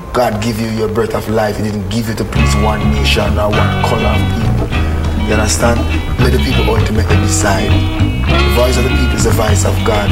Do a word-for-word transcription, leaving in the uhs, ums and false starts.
God give you your breath of life. He didn't give you to please one nation or one color of people. You understand? Let the people ultimately decide. The voice of the people is the voice of God.